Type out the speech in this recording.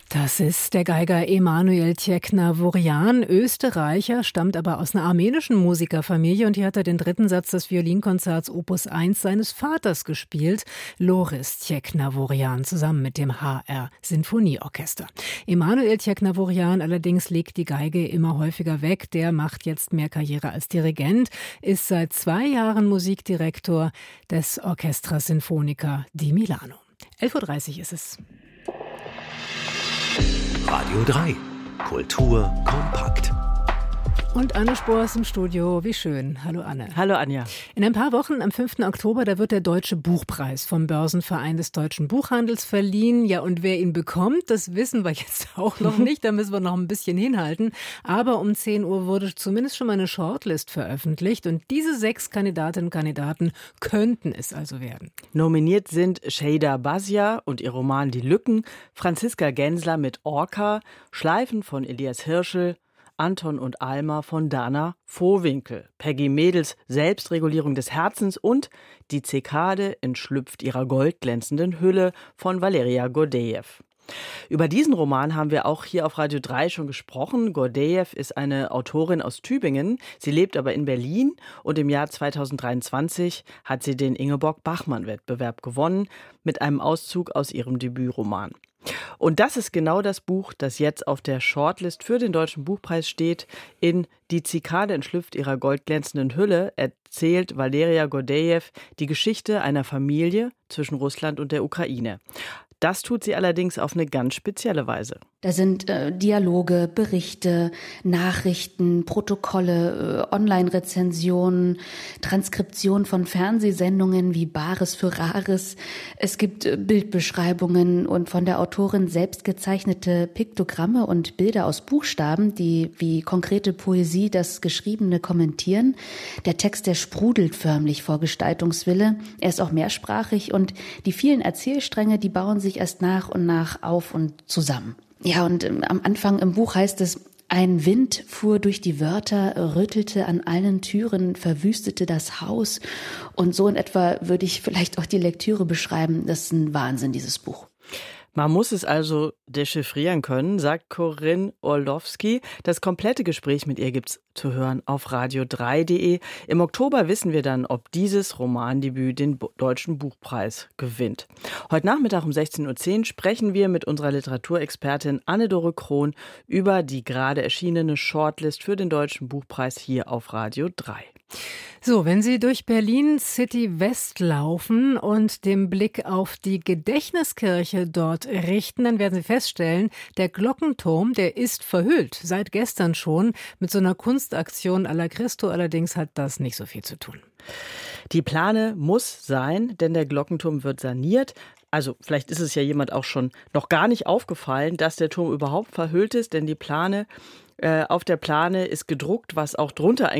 Das ist der Geiger Emanuel Tjeknavorian, Österreicher, stammt aber aus einer armenischen Musikerfamilie und hier hat er den dritten Satz des Violinkonzerts Opus 1 seines Vaters gespielt, Loris Tjeknavorian, zusammen mit dem HR Sinfonieorchester. Emanuel Tjeknavorian allerdings legt die Geige immer häufiger weg. Der macht jetzt mehr Karriere als Dirigent, ist seit 2 Jahren Musikdirektor des Orchestra Sinfonica di Milano. 11:30 Uhr ist es. Radio 3. Kultur kompakt. Und Anne Spohr ist im Studio. Wie schön. Hallo Anne. Hallo Anja. In ein paar Wochen, am 5. Oktober, da wird der Deutsche Buchpreis vom Börsenverein des Deutschen Buchhandels verliehen. Ja, und wer ihn bekommt, das wissen wir jetzt auch noch nicht. Da müssen wir noch ein bisschen hinhalten. Aber um 10 Uhr wurde zumindest schon mal eine Shortlist veröffentlicht. Und diese 6 Kandidatinnen und Kandidaten könnten es also werden. Nominiert sind Şeyda Bazia und ihr Roman Die Lücken, Franziska Gensler mit Orca, Schleifen von Elias Hirschel, Anton und Alma von Dana Vohwinkel, Peggy Mädels Selbstregulierung des Herzens und Die Zikade entschlüpft ihrer goldglänzenden Hülle von Valeria Gordejew. Über diesen Roman haben wir auch hier auf Radio 3 schon gesprochen. Gordejew ist eine Autorin aus Tübingen. Sie lebt aber in Berlin und im Jahr 2023 hat sie den Ingeborg-Bachmann-Wettbewerb gewonnen mit einem Auszug aus ihrem Debütroman. Und das ist genau das Buch, das jetzt auf der Shortlist für den Deutschen Buchpreis steht. In Die Zikade entschlüpft ihrer goldglänzenden Hülle erzählt Valeria Gordejew die Geschichte einer Familie zwischen Russland und der Ukraine. Das tut sie allerdings auf eine ganz spezielle Weise. Da sind Dialoge, Berichte, Nachrichten, Protokolle, Online-Rezensionen, Transkription von Fernsehsendungen wie Bares für Rares. Es gibt Bildbeschreibungen und von der Autorin selbst gezeichnete Piktogramme und Bilder aus Buchstaben, die wie konkrete Poesie das Geschriebene kommentieren. Der Text, der sprudelt förmlich vor Gestaltungswille. Er ist auch mehrsprachig und die vielen Erzählstränge, die bauen sich erst nach und nach auf und zusammen. Ja, und am Anfang im Buch heißt es: Ein Wind fuhr durch die Wörter, rüttelte an allen Türen, verwüstete das Haus. Und so in etwa würde ich vielleicht auch die Lektüre beschreiben. Das ist ein Wahnsinn, dieses Buch. Man muss es also dechiffrieren können, sagt Corinne Orlowski. Das komplette Gespräch mit ihr gibt's zu hören auf radio3.de. Im Oktober wissen wir dann, ob dieses Romandebüt den Deutschen Buchpreis gewinnt. Heute Nachmittag um 16:10 Uhr sprechen wir mit unserer Literaturexpertin Anne-Dore Krohn über die gerade erschienene Shortlist für den Deutschen Buchpreis hier auf Radio 3. So, wenn Sie durch Berlin City West laufen und den Blick auf die Gedächtniskirche dort richten, dann werden Sie feststellen, der Glockenturm, der ist verhüllt, seit gestern schon, mit so einer Kunstaktion à la Christo. Allerdings hat das nicht so viel zu tun. Die Plane muss sein, denn der Glockenturm wird saniert. Also vielleicht ist es ja jemand auch schon noch gar nicht aufgefallen, dass der Turm überhaupt verhüllt ist, denn die Plane, auf der Plane ist gedruckt, was auch drunter